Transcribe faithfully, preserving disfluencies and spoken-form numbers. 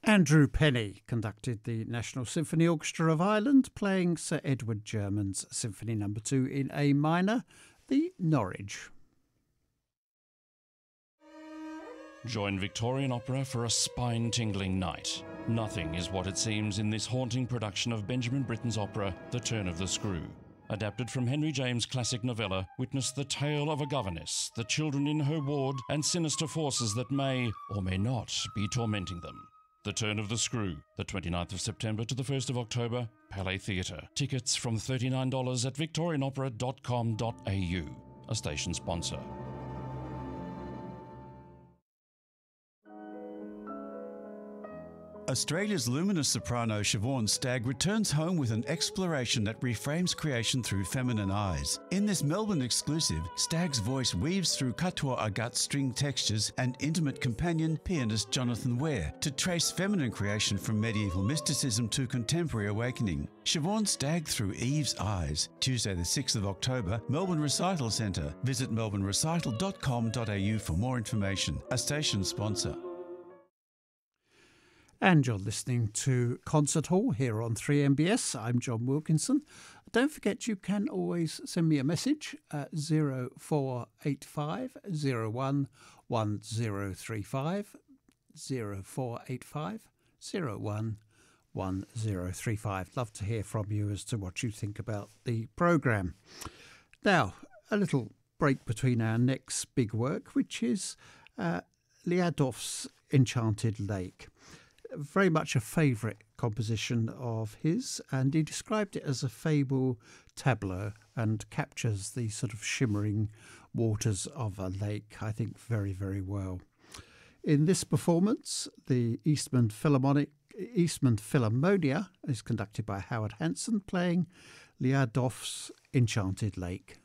Andrew Penny conducted the National Symphony Orchestra of Ireland, playing Sir Edward German's Symphony Number two in A minor, the Norwich. Join Victorian Opera for a spine-tingling night. Nothing is what it seems in this haunting production of Benjamin Britten's opera, The Turn of the Screw. Adapted from Henry James' classic novella, witness the tale of a governess, the children in her ward, and sinister forces that may, or may not, be tormenting them. The Turn of the Screw, the twenty-ninth of September to the first of October, Palais Theatre. Tickets from thirty-nine dollars at victorian opera dot com dot a u, a station sponsor. Australia's luminous soprano Siobhan Stagg returns home with an exploration that reframes creation through feminine eyes. In this Melbourne exclusive, Stagg's voice weaves through Katoa Agat string textures and intimate companion pianist Jonathan Ware to trace feminine creation from medieval mysticism to contemporary awakening. Siobhan Stagg through Eve's eyes. Tuesday the sixth of October, Melbourne Recital Centre. Visit melbourne recital dot com dot a u for more information. A station sponsor. And you're listening to Concert Hall here on three M B S. I'm John Wilkinson. Don't forget you can always send me a message at zero four eight five zero one one zero three five, zero four eight five zero one one zero three five. Love to hear from you as to what you think about the programme. Now, a little break between our next big work, which is uh, Liadov's Enchanted Lake. Very much a favourite composition of his, and he described it as a fable tableau and captures the sort of shimmering waters of a lake, I think, very, very well. In this performance, the Eastman Philharmonic Eastman Philharmonia is conducted by Howard Hanson, playing Liadov's Enchanted Lake.